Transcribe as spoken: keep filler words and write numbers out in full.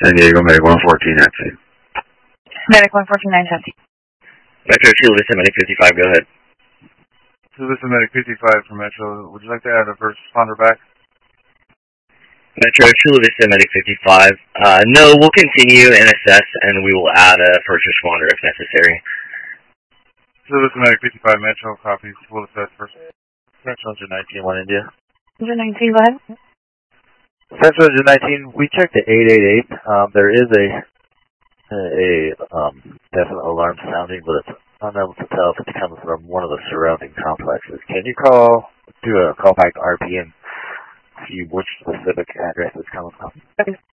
San Diego, Medic one fourteen Nancy. Medic one fourteen nine Nancy. Metro Chula Vista Medic fifty-five, go ahead. Chula Vista Medic fifty-five from Metro. Would you like to add a first responder back? Metro Chula Vista Medic fifty-five. Uh, no, we'll continue and assess, and we will add a first responder if necessary. Chula Vista Medic fifty-five Metro, copies. We'll assess first. Central Engine nineteen, one India. Engine nineteen, go ahead. Central Engine nineteen, we checked the eight eight eight. Um, there is a a um, definite alarm sounding, but it's unable to tell if it comes from one of the surrounding complexes. Can you call, do a call back to R P and see which specific address it's coming from? Okay.